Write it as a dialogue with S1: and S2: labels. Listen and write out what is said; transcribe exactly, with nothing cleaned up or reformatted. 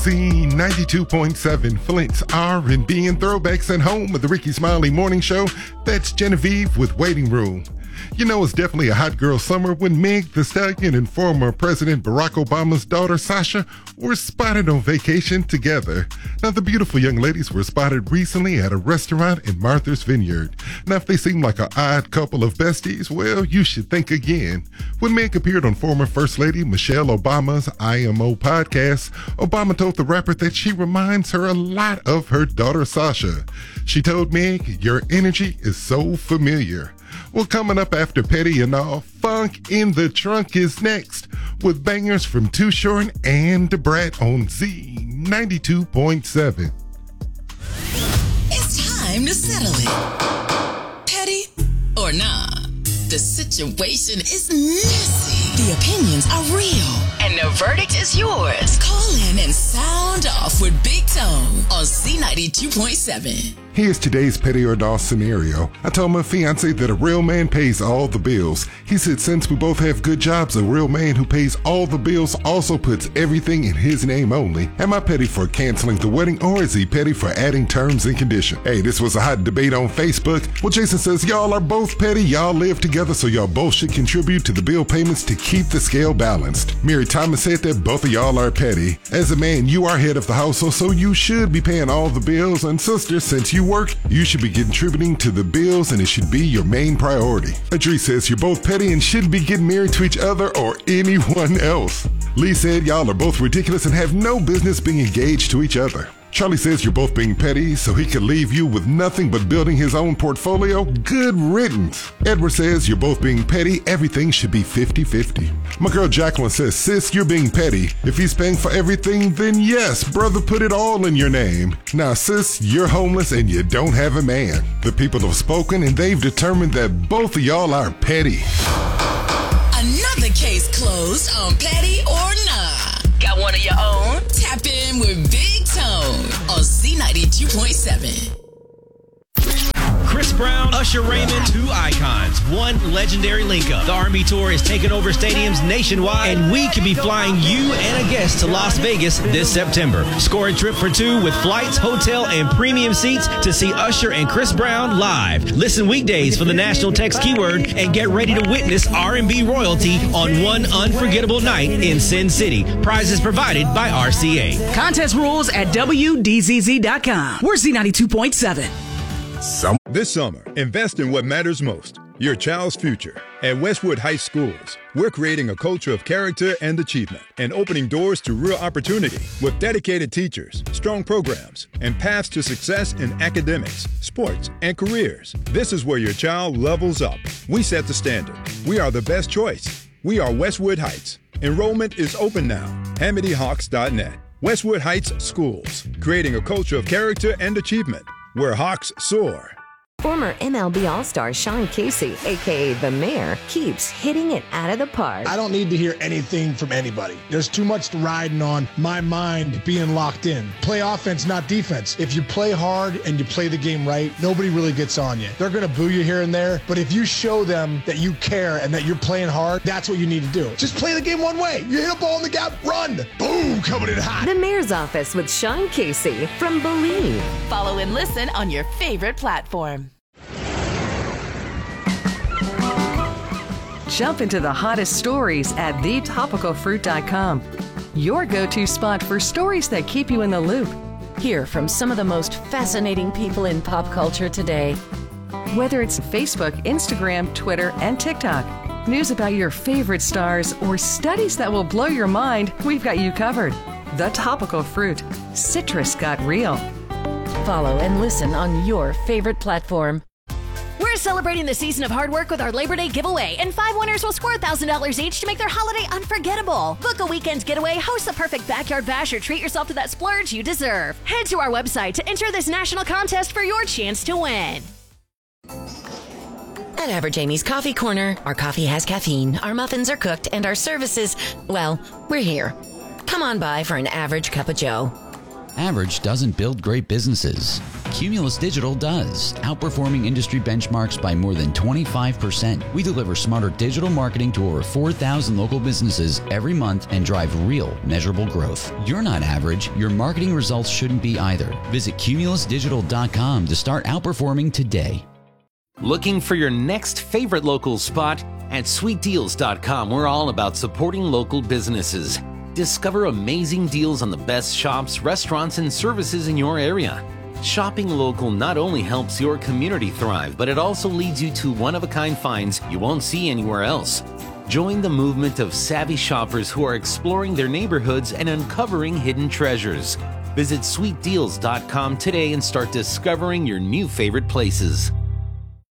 S1: Z ninety-two point seven, Flint's R and B and throwbacks, and home of the Ricky Smiley Morning Show. That's Genevieve with Waiting Room. You know, it's definitely a hot girl summer when Meg Thee Stallion and former President Barack Obama's daughter Sasha were spotted on vacation together. Now, the beautiful young ladies were spotted recently at a restaurant in Martha's Vineyard. Now, if they seem like an odd couple of besties, well, you should think again. When Meg appeared on former First Lady Michelle Obama's I M O podcast, Obama told the rapper that she reminds her a lot of her daughter Sasha. She told Meg, "Your energy is so familiar." Well, coming up after Petty and All, Funk in the Trunk is next with bangers from Too Short and Da Brat on Z ninety-two point seven.
S2: It's time to settle it. Petty or nah, the situation is messy. The opinions are real. And the verdict is yours. Call in and sound off with Big Tone on Z ninety-two point seven.
S1: Here's today's Petty or Doll scenario. I told my fiance that a real man pays all the bills. He said since we both have good jobs, a real man who pays all the bills also puts everything in his name only. Am I petty for canceling the wedding, or is he petty for adding terms and conditions? Hey, this was a hot debate on Facebook. Well, Jason says y'all are both petty. Y'all live together, so y'all both should contribute to the bill payments to keep the scale balanced. Mary Thomas said that both of y'all are petty. As a man, you are head of the household, so you should be paying all the bills. And sister, since you work, you should be contributing to the bills, and it should be your main priority. Adri says you're both petty and shouldn't be getting married to each other or anyone else. Lee said y'all are both ridiculous and have no business being engaged to each other. Charlie says you're both being petty so he could leave you with nothing but building his own portfolio. Good riddance. Edward says you're both being petty. Everything should be fifty-fifty. My girl Jacqueline says, sis, you're being petty. If he's paying for everything, then yes, brother, put it all in your name. Now, sis, you're homeless and you don't have a man. The people have spoken and they've determined that both of y'all are petty.
S2: Another case closed on Petty or Nah. Got one of your own? Tap in with Big Tone on Z ninety-two point seven.
S3: Chris Brown, Usher Raymond, two icons, one legendary link-up. The R and B Tour is taking over stadiums nationwide, and we could be flying you and a guest to Las Vegas this September. Score a trip for two with flights, hotel, and premium seats to see Usher and Chris Brown live. Listen weekdays for the national text keyword and get ready to witness R and B royalty on one unforgettable night in Sin City. Prizes provided by R C A.
S4: Contest rules at W D Z Z dot com. We're Z ninety-two point seven.
S5: Some- this summer, invest in what matters most, your child's future. At Westwood Heights Schools, we're creating a culture of character and achievement and opening doors to real opportunity with dedicated teachers, strong programs, and paths to success in academics, sports, and careers. This is where your child levels up. We set the standard. We are the best choice. We are Westwood Heights. Enrollment is open now. Hamity Hawks dot net. Westwood Heights Schools, creating a culture of character and achievement, where Hawks soar.
S6: Former M L B All-Star Sean Casey, a k a. The Mayor, keeps hitting it out of the park.
S7: I don't need to hear anything from anybody. There's too much riding on my mind being locked in. Play offense, not defense. If you play hard and you play the game right, nobody really gets on you. They're going to boo you here and there, but if you show them that you care and that you're playing hard, that's what you need to do. Just play the game one way. You hit a ball in the gap, run. Boom, coming in hot.
S6: The Mayor's Office with Sean Casey from Believe.
S8: Follow and listen on your favorite platform.
S4: Jump into the hottest stories at the topical fruit dot com. Your go-to spot for stories that keep you in the loop.
S8: Hear from some of the most fascinating people in pop culture today.
S4: Whether it's Facebook, Instagram, Twitter, and TikTok, news about your favorite stars, or studies that will blow your mind, we've got you covered. The Topical Fruit. Citrus got real.
S8: Follow and listen on your favorite platform.
S9: We're celebrating the season of hard work with our Labor Day giveaway, and five winners will score one thousand dollars each to make their holiday unforgettable. Book a weekend getaway, host the perfect backyard bash, or treat yourself to that splurge you deserve. Head to our website to enter this national contest for your chance to win.
S2: At Average Amy's Coffee Corner, our coffee has caffeine, our muffins are cooked, and our services, well, we're here. Come on by for an average cup of joe.
S10: Average doesn't build great businesses. Cumulus Digital does, outperforming industry benchmarks by more than twenty-five percent. We deliver smarter digital marketing to over four thousand local businesses every month and drive real, measurable growth. You're not average. Your marketing results shouldn't be either. Visit cumulus digital dot com to start outperforming today.
S11: Looking for your next favorite local spot? At sweet deals dot com, we're all about supporting local businesses. Discover amazing deals on the best shops, restaurants, and services in your area. Shopping local not only helps your community thrive, but it also leads you to one-of-a-kind finds you won't see anywhere else. Join the movement of savvy shoppers who are exploring their neighborhoods and uncovering hidden treasures. Visit sweet deals dot com today and start discovering your new favorite places.